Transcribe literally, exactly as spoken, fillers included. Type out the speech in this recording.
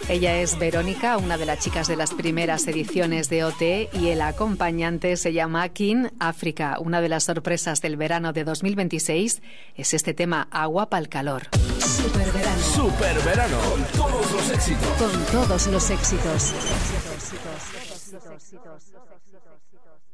Ella es Verónica, una de las chicas de las primeras ediciones de O T, y el acompañante se llama King África. Una de las sorpresas del verano de dos mil veintiséis es este tema, Agua pa'l calor. Superverano. Superverano. Con todos los éxitos. Con todos los éxitos. Éxitos, éxitos, éxitos, éxitos, éxitos.